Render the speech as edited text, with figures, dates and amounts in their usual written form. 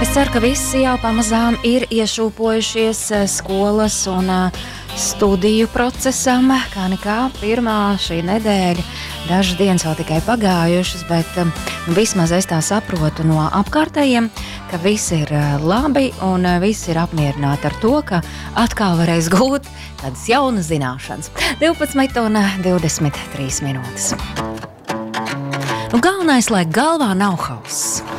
Es ceru, ka visi jau pamazām ir iešūpojušies skolas un studiju procesam, kā nekā pirmā šī nedēļa. Dažas dienas vēl tikai pagājušas, bet vismaz es tā saprotu no apkārtējiem, ka visi ir labi un visi ir apmierināti ar to, ka atkal varēs gūt tādas jaunas zināšanas. 12:23 minūtes. Galvenais, lai galvā nav hauss.